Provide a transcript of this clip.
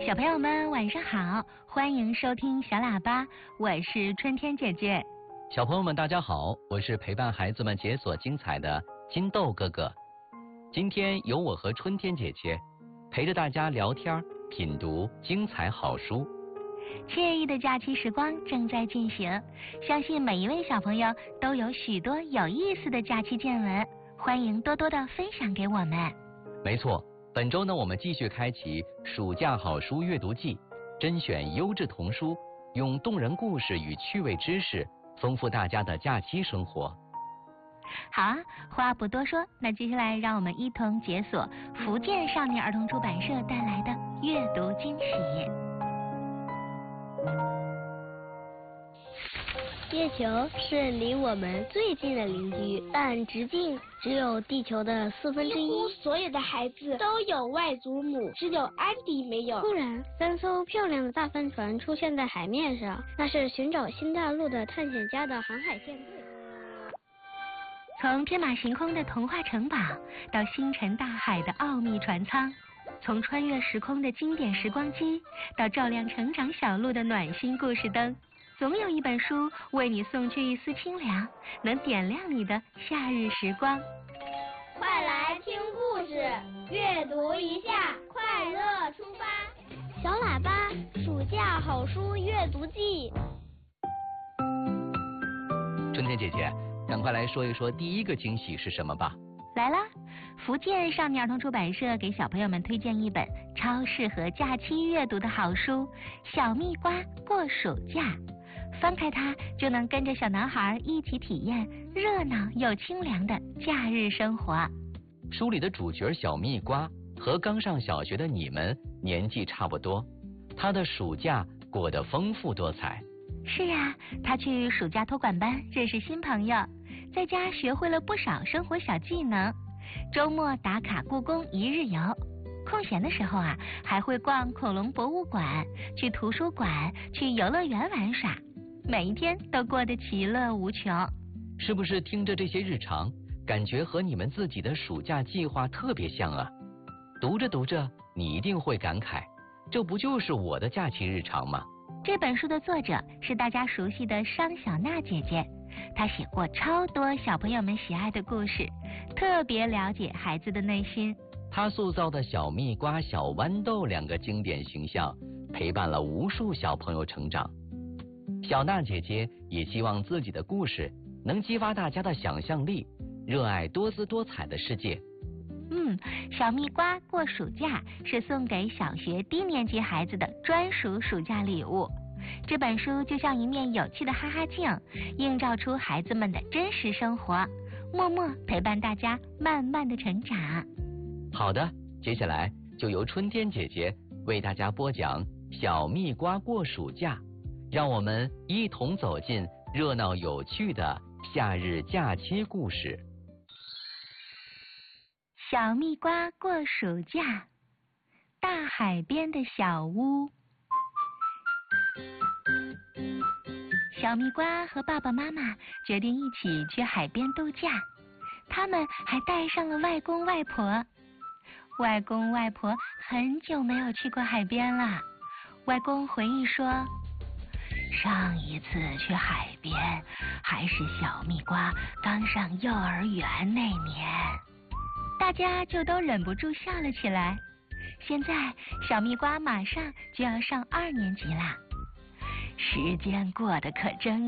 小朋友们晚上好，欢迎收听小喇叭，我是春天姐姐。 小朋友们大家好，我是陪伴孩子们解锁精彩的金豆哥哥。今天由我和春天姐姐陪着大家聊天品读精彩好书。 惬意的假期时光正在进行，相信每一位小朋友都有许多有意思的假期见闻，欢迎多多的分享给我们。 没错，本周呢，我们继续开启暑假好书阅读季，甄选优质童书，用动人故事与趣味知识丰富大家的假期生活。 好啊，话不多说，那接下来让我们一同解锁福建少年儿童出版社带来的阅读惊喜。 月球是离我们最近的邻居，但直径只有地球的1/4。 几乎所有的孩子都有外祖母，只有安迪没有。 突然，3艘漂亮的大帆船出现在海面上，那是寻找新大陆的探险家的航海舰队。 从天马行空的童话城堡到星辰大海的奥秘船舱，从穿越时空的经典时光机到照亮成长小路的暖心故事灯，总有一本书为你送去一丝清凉，能点亮你的夏日时光。 快来听故事，阅读一下，快乐出发。 小喇叭暑假好书阅读季。 春天姐姐，赶快来说一说第一个惊喜是什么吧。 来啦，福建少年儿童出版社给小朋友们推荐一本超适合假期阅读的好书《小蜜瓜过暑假》，翻开它就能跟着小男孩一起体验热闹又清凉的假日生活。 书里的主角小蜜瓜和刚上小学的你们年纪差不多，他的暑假过得丰富多彩。 是啊，他去暑假托管班认识新朋友，在家学会了不少生活小技能，周末打卡故宫一日游，空闲的时候啊，还会逛恐龙博物馆，去图书馆，去游乐园玩耍，每一天都过得其乐无穷。 是不是听着这些日常，感觉和你们自己的暑假计划特别像啊？读着读着，你一定会感慨，这不就是我的假期日常吗？ 这本书的作者是大家熟悉的商小娜姐姐，她写过超多小朋友们喜爱的故事，特别了解孩子的内心。 她塑造的小蜜瓜、小豌豆2个经典形象，陪伴了无数小朋友成长。小娜姐姐也希望自己的故事能激发大家的想象力，热爱多姿多彩的世界。 小蜜瓜过暑假是送给小学低年级孩子的专属暑假礼物。这本书就像一面有趣的哈哈镜，映照出孩子们的真实生活，默默陪伴大家慢慢的成长。 好的，接下来就由春天姐姐为大家播讲小蜜瓜过暑假，让我们一同走进热闹有趣的夏日假期故事。 小蜜瓜过暑假，大海边的小屋。小蜜瓜和爸爸妈妈决定一起去海边度假，他们还带上了外公外婆。外公外婆很久没有去过海边了。外公回忆说，上一次去海边还是小蜜瓜刚上幼儿园那年。大家就都忍不住笑了起来。现在小蜜瓜马上就要上2年级啦，时间过得可真